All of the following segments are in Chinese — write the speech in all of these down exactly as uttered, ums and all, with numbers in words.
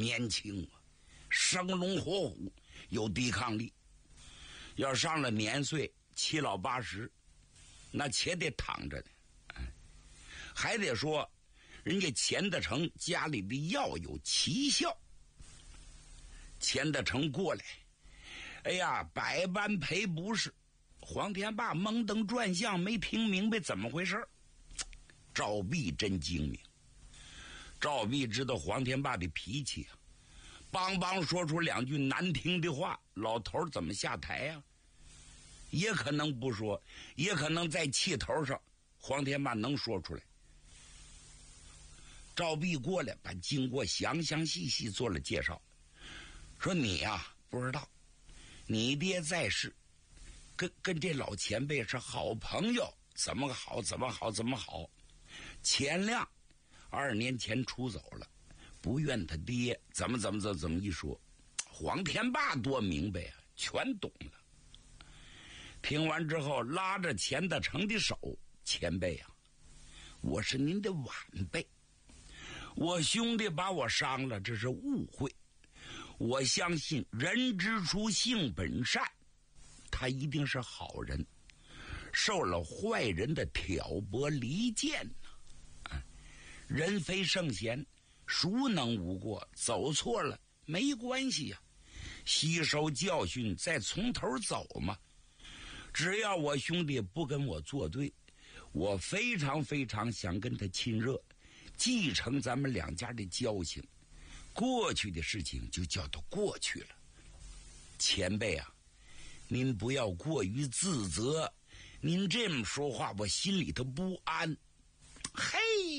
年轻啊，生龙活虎，有抵抗力。要上了年岁，七老八十，那且得躺着呢。还得说，人家钱德成家里的药有奇效。钱德成过来，哎呀，百般赔不是。黄天霸懵登转向，没听明白怎么回事。赵弼真精明，赵弼知道黄天霸的脾气啊，邦邦说出两句难听的话，老头怎么下台啊？也可能不说，也可能在气头上，黄天霸能说出来。赵弼过来把经过详详细细做了介绍，说你呀、啊、不知道，你爹在世跟跟这老前辈是好朋友，怎么好怎么好怎么好。钱亮二年前出走了，不怨他爹，怎么怎么怎么怎么一说，黄天霸多明白啊，全懂了。听完之后，拉着钱德成的手，前辈啊，我是您的晚辈，我兄弟把我伤了，这是误会。我相信人之初性本善，他一定是好人，受了坏人的挑拨离间呢、啊。人非圣贤，孰能无过？走错了没关系呀、啊，吸收教训，再从头走嘛。只要我兄弟不跟我作对，我非常非常想跟他亲热，继承咱们两家的交情。过去的事情就叫做过去了。前辈啊，您不要过于自责，您这么说话我心里头不安。嘿，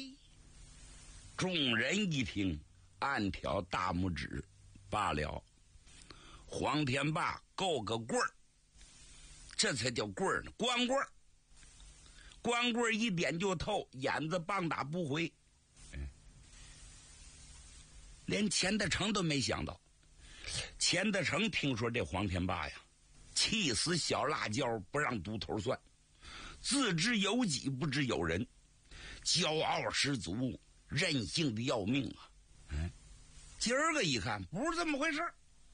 众人一听，暗挑大拇指。罢了，黄天霸够个棍儿，这才叫棍儿呢，光棍儿。光棍儿一点就透，眼子棒打不回。嗯，连钱德成都没想到。钱德成听说这黄天霸呀，气死小辣椒不让独头蒜，自知有己不知有人，骄傲十足，任性的要命啊！嗯，今儿个一看不是这么回事。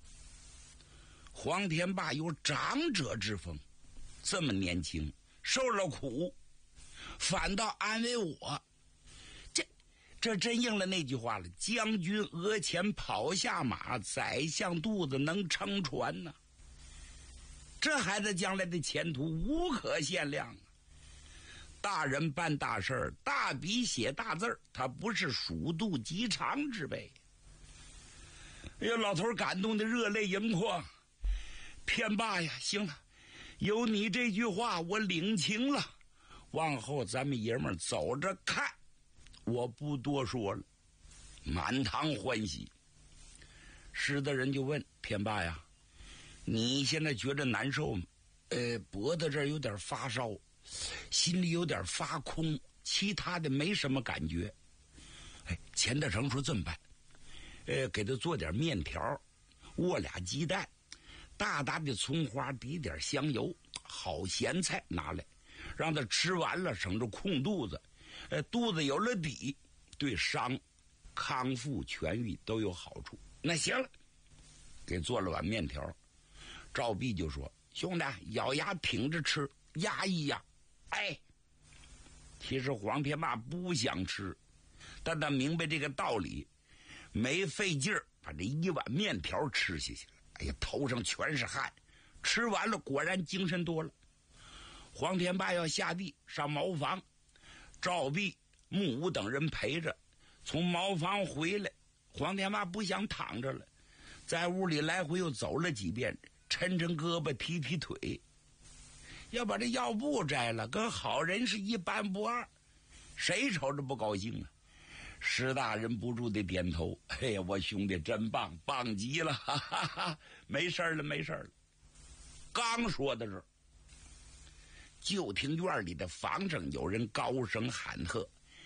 黄天霸有长者之风，这么年轻，受了苦，反倒安慰我。这这真应了那句话了，将军额前跑下马，宰相肚子能撑船呢。这孩子将来的前途无可限量啊！大人办大事儿，大笔写大字儿，他不是鼠肚鸡肠之辈。哎呀，老头感动的热泪盈眶。天霸呀，行了，有你这句话我领情了，往后咱们爷们儿走着看，我不多说了。满堂欢喜。识的人就问天霸呀，你现在觉着难受吗？呃，脖子这儿有点发烧，心里有点发空，其他的没什么感觉。哎，钱德成说这么办，呃，给他做点面条，握俩鸡蛋，大大的葱花，滴点香油，好咸菜拿来，让他吃完了，省着空肚子。呃，肚子有了底，对伤康复痊愈都有好处。那行了，给做了碗面条。赵弼就说，兄弟咬牙挺着吃，压一压。哎，其实黄天霸不想吃，但他明白这个道理，没费劲儿把这一碗面条吃下去了。哎呀，头上全是汗，吃完了果然精神多了。黄天霸要下地上茅房，赵弼、木武等人陪着，从茅房回来，黄天霸不想躺着了，在屋里来回又走了几遍，抻抻胳膊踢踢腿，要把这药布摘了，跟好人是一般不二，谁瞅着不高兴啊？石大人不住的点头，哎呀，我兄弟真棒，棒极了，哈哈哈！没事了，没事了。刚说到这儿，就听院里的房上有人高声喊喝：“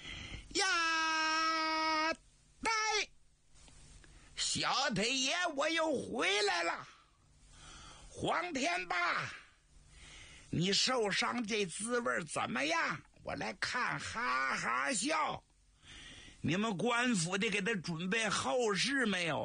呀，呆，小太爷，我又回来了！黄天霸，你受伤这滋味怎么样？我来看，哈哈笑。你们官府的给他准备后事没有？”